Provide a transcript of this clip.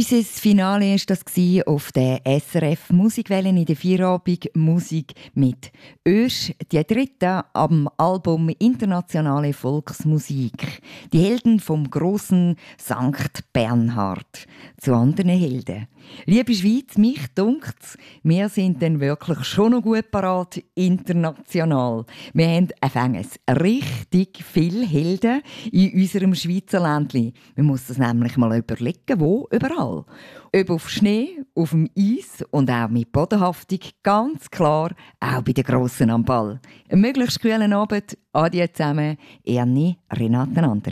Unser Finale war das auf der SRF Musikwelle in der Feierabend Musik mit Ösch, die dritte am Album Internationale Volksmusik. Die Helden vom grossen Sankt Bernhard zu anderen Helden. Liebe Schweiz, mich dunkt's, wir sind dann wirklich schon noch gut parat international. Wir haben richtig viele Helden in unserem Schweizer Ländli. Man muss das nämlich mal überlegen, wo überall. Ob auf Schnee, auf dem Eis und auch mit Bodenhaftung, ganz klar, auch bei den Grossen am Ball. Einen möglichst kühlen Abend. Adieu zusammen, Ernie, Renate André.